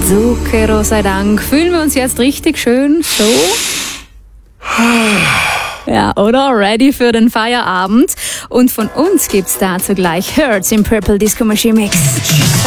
Zucchero sei Dank. Fühlen wir uns jetzt richtig schön so? Ja, oder? Ready für den Feierabend. Und von uns gibt's dazu gleich Hertz im Purple Disco Machine Mix.